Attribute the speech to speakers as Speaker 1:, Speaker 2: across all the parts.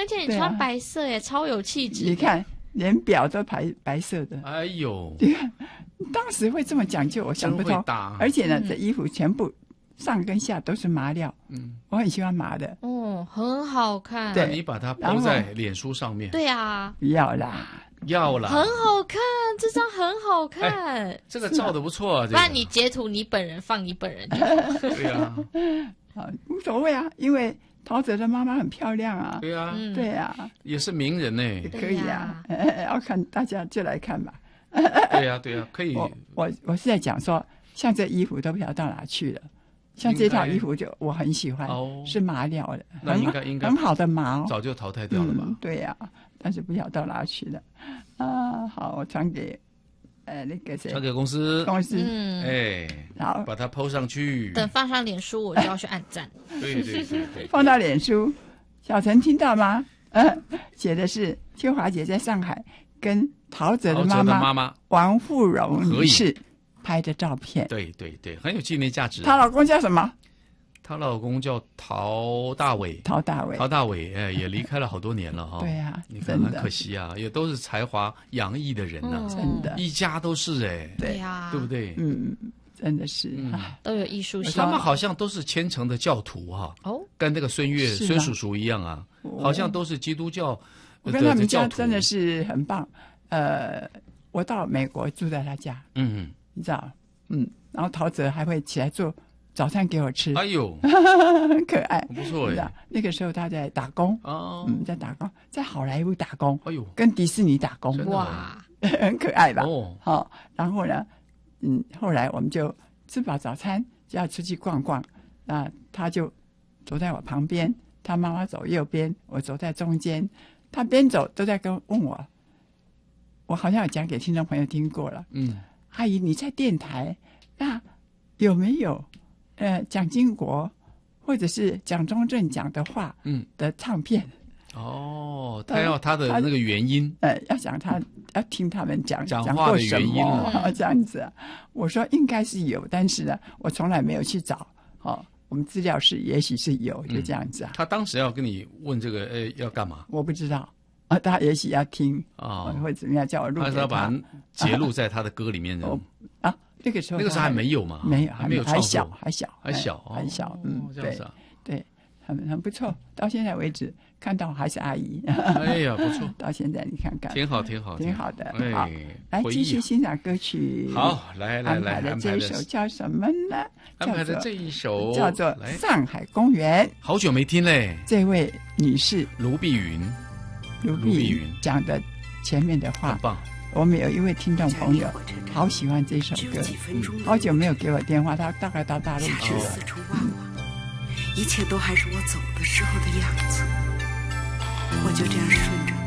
Speaker 1: 且你穿白色耶，超有气质。
Speaker 2: 你看，连表都白色的。
Speaker 3: 哎呦，
Speaker 2: 你看，当时会这么讲究，我想不通。而且呢，这衣服全部上跟下都是麻料。我很喜欢麻的。
Speaker 1: 哦，很好看。
Speaker 3: 对，你把它抛在脸书上面。
Speaker 1: 对啊，
Speaker 2: 要啦。
Speaker 1: 很好看，这张很好看。
Speaker 3: 这个照的不错啊。
Speaker 1: 不然你截图你本人放你本人。
Speaker 3: 对啊。
Speaker 2: 无所谓啊，因为陶喆的妈妈很漂亮啊。
Speaker 3: 对啊，
Speaker 2: 对啊，
Speaker 3: 也是名人呢。
Speaker 2: 可以啊，要看大家就来看吧。
Speaker 3: 对啊，对啊，可以。
Speaker 2: 我是在讲说，像这衣服都不晓得到哪去了。像这套衣服就我很喜欢，是麻料的，
Speaker 3: 那应该
Speaker 2: 很好的麻，
Speaker 3: 早就淘汰掉了吧？
Speaker 2: 对呀，但是不晓得到哪去了。好，我传给。那个谁？
Speaker 3: 传给公司，
Speaker 2: 好，
Speaker 3: 把它 po 上去。
Speaker 1: 等放上脸书，我就要去按赞。
Speaker 3: 对，
Speaker 2: 放到脸书。小陈听到吗？写的是秋华姐在上海跟陶喆的妈妈王富荣女士拍的照片。
Speaker 3: 对，很有纪念价值。
Speaker 2: 她老公叫什么？
Speaker 3: 她老公叫陶大伟，也离开了好多年了哈。
Speaker 2: 对呀，
Speaker 3: 你看很可惜啊，也都是才华洋溢的人呐，
Speaker 2: 真的，
Speaker 3: 一家都是
Speaker 1: 对呀，
Speaker 3: 对不对？
Speaker 2: 真的是，
Speaker 1: 都有艺术性。
Speaker 3: 他们好像都是虔诚的教徒哈，跟那个孙叔叔一样啊，好像都是基督教。
Speaker 2: 我跟他们家真的是很棒。我到美国住在他家，你知道，然后陶喆还会起来做早餐给我吃，
Speaker 3: 哎呦，
Speaker 2: 很可爱，
Speaker 3: 不错哎。
Speaker 2: 那个时候他在打工，在打工，在好莱坞打工，
Speaker 3: 哎呦，
Speaker 2: 跟迪士尼打工，
Speaker 1: 哇，
Speaker 2: 很可爱吧？
Speaker 3: 好，
Speaker 2: 然后呢，后来我们就吃饱早餐就要出去逛逛，那他就走在我旁边，他妈妈走右边，我走在中间，他边走都在问我好像有讲给听众朋友听过了，阿姨你在电台，那有没有？蒋经国或者是蒋中正讲的话，的唱片，
Speaker 3: 他要他的那个原因，
Speaker 2: 要讲他要听他们讲
Speaker 3: 话的原因
Speaker 2: 这样子。我说应该是有，但是呢，我从来没有去找。我们资料室也许是有，就这样子啊。
Speaker 3: 他当时要跟你问这个，要干嘛？
Speaker 2: 我不知道他也许要听或者怎么样叫我录给他。
Speaker 3: 他是要把它截录在他的歌里面的
Speaker 2: 那个时候
Speaker 3: 还没有嘛？
Speaker 2: 没有，
Speaker 3: 还没有
Speaker 2: 还小，
Speaker 3: 这样子啊，
Speaker 2: 对，很不错。到现在为止，看到还是阿姨。
Speaker 3: 哎呀，不错。
Speaker 2: 到现在你看看，
Speaker 3: 挺好
Speaker 2: 的。好，来继续欣赏歌曲。
Speaker 3: 好，来，
Speaker 2: 安排的这一首叫什么呢？
Speaker 3: 安排的这一首
Speaker 2: 叫做《上海公园》。
Speaker 3: 好久没听嘞。
Speaker 2: 这位女士
Speaker 3: 卢碧云
Speaker 2: 讲的前面的话
Speaker 3: 很棒。
Speaker 2: 我们有一位听众朋友好喜欢这首歌，好久没有给我电话，他大概到大陆去了。
Speaker 4: 一切都还是我走的时候的样子，我就这样顺着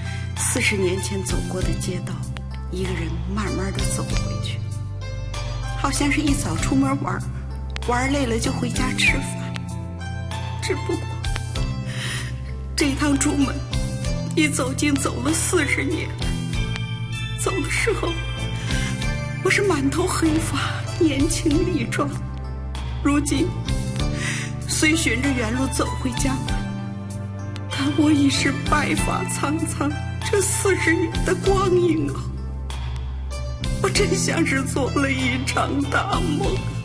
Speaker 4: 40年前走过的街道，一个人慢慢的走回去，好像是一早出门玩累了就回家吃饭。只不过这一趟出门一走竟走了40年，走的时候我是满头黑发，年轻力壮，如今虽循着原路走回家门，但我已是白发苍苍。这40年的光阴啊，我真像是做了一场大梦。